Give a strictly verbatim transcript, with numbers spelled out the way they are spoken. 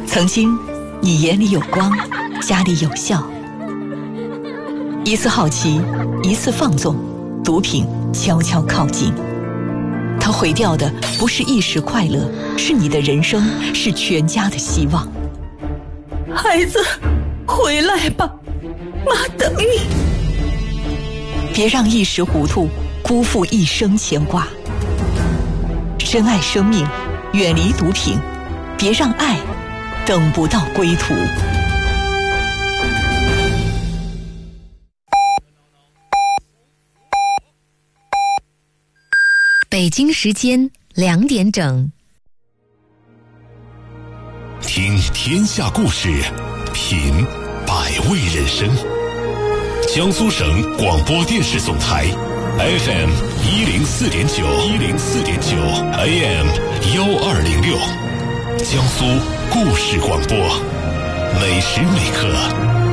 曾经，你眼里有光，家里有笑。一次好奇，一次放纵，毒品悄悄靠近。它毁掉的不是一时快乐，是你的人生，是全家的希望。 孩子，回来吧，妈等你。 别让一时糊涂辜负一生牵挂。深爱生命，远离毒品，别让爱等不到归途。 北京时间两点整。 听天下故事，品百味人生。江苏省广播电视总台 F M 一零四点九，一零四点九 A M 幺二零六，江苏故事广播，每时每刻